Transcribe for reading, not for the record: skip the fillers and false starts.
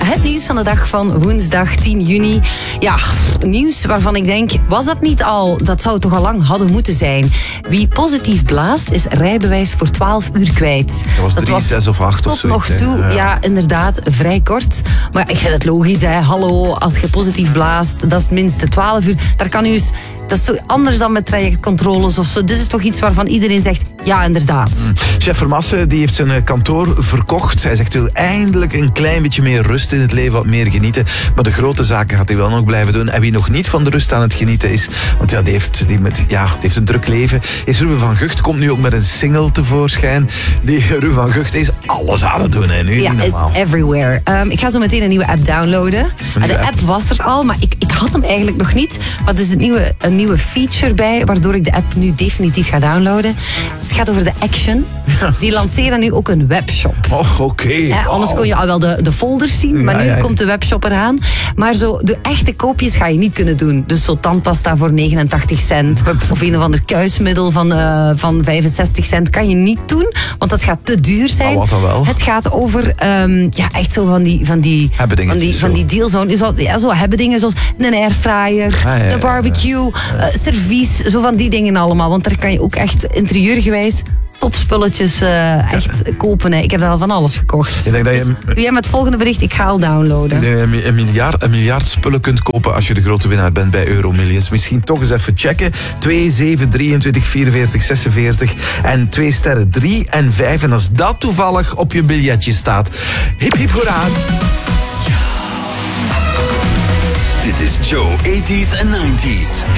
Het nieuws van de dag van woensdag 10 juni. Ja, nieuws waarvan ik denk, was dat niet al? Dat zou toch al lang hadden moeten zijn. Wie positief blaast, is rijbewijs voor 12 uur kwijt. Dat was 3, 6 of 8 of zo. Tot nog toe, ja, inderdaad, vrij kort. Maar ja, ik vind het logisch, hè. Hallo, als je positief blaast, dat is minste 12 uur. Daar kan u eens... Dat is zo anders dan met trajectcontroles of zo. Dit is toch iets waarvan iedereen zegt, ja, inderdaad. Chef Vermassen die heeft zijn kantoor verkocht. Hij zegt, wil eindelijk een klein beetje meer rust in het leven, wat meer genieten. Maar de grote zaken gaat hij wel nog blijven doen. En wie nog niet van de rust aan het genieten is, want ja, die heeft een druk leven, is Ruben van Gucht. Komt nu ook met een single tevoorschijn. Ruben van Gucht is alles aan het doen. Hè, nu. Ja, is everywhere. Ik ga zo meteen een nieuwe app downloaden. De app was er al, maar ik had hem eigenlijk nog niet. Maar er is een nieuwe feature bij, waardoor ik de app nu definitief ga downloaden. Het gaat over de Action. Die lanceren nu ook een webshop. Oh, oké. Anders kon je al wel de folders zien, maar nu komt de webshop eraan. Maar zo de echte koopjes ga je niet kunnen doen. Dus zo tandpasta voor 89 cent of een of ander kuismiddel van 65 cent kan je niet doen, want dat gaat te duur zijn. Wat dan wel? Het gaat over echt zo van die deals. Zo hebben dingen zoals een airfryer, een barbecue, servies, zo van die dingen allemaal. Want daar kan je ook echt interieurgewijs topspulletjes echt kopen. Hè. Ik heb daar al van alles gekocht. Ik denk dat je, doe jij met het volgende bericht, ik ga al downloaden. Ik denk dat je een miljard spullen kunt kopen als je de grote winnaar bent bij Euromillions. Misschien toch eens even checken. 2, 7, 23, 44, 46 en 2 sterren 3 en 5. En als dat toevallig op je biljetje staat. Hip hip hoera. Dit is Joe 80s en 90s.